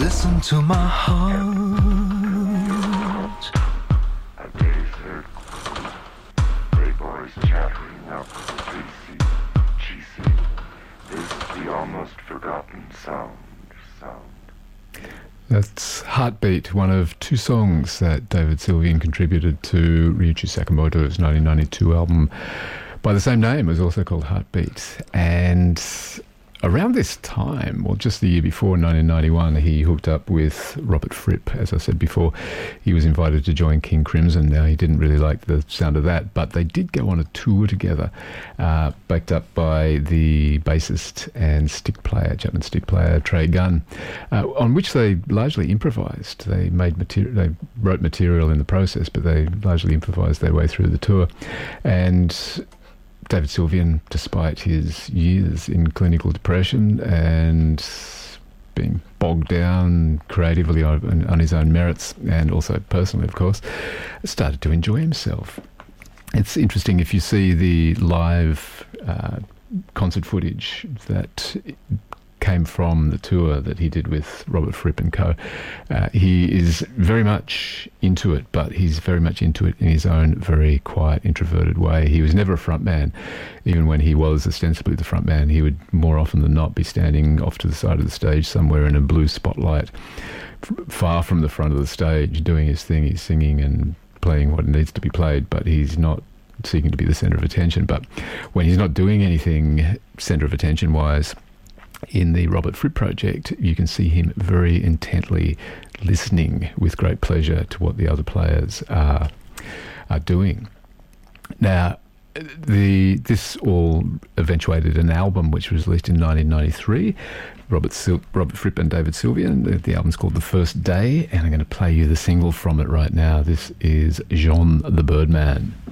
Listen to my heart. A desert. Gray boys chattering up the greasy, cheesy. This the almost forgotten sound. That's Heartbeat, one of two songs that David Sylvian contributed to Ryuichi Sakamoto's 1992 album by the same name. It was also called Heartbeat. And around this time, well, just the year before, 1991, he hooked up with Robert Fripp. As I said before, he was invited to join King Crimson. Now, he didn't really like the sound of that, but they did go on a tour together, backed up by the bassist and Chapman stick player, Trey Gunn, on which they largely improvised. They they wrote material in the process, but they largely improvised their way through the tour. And David Sylvian, despite his years in clinical depression and being bogged down creatively on his own merits, and also personally, of course, started to enjoy himself. It's interesting if you see the live concert footage that came from the tour that he did with Robert Fripp and co. He is very much into it, but he's very much into it in his own very quiet, introverted way. He was never a front man. Even when he was ostensibly the front man, he would more often than not be standing off to the side of the stage somewhere in a blue spotlight, far from the front of the stage, doing his thing. He's singing and playing what needs to be played, but he's not seeking to be the centre of attention. But when he's not doing anything centre of attention-wise, in the Robert Fripp project, you can see him very intently listening with great pleasure to what the other players are doing. Now, this all eventuated an album which was released in 1993. Robert Fripp and David Sylvian. The album's called The First Day, and I'm going to play you the single from it right now. This is Jean the Birdman.